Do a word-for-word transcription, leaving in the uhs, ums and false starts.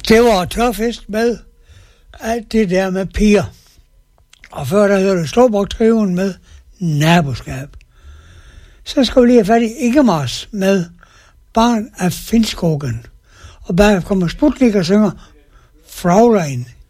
Det var tørfest med alt det der med piger. Og før der hedder det Storbrugtriven med naboskab. Så skal vi lige have fat i Ingemars med Barn af Finnskogen. Og bare kommer Sputnik og synger Fraulein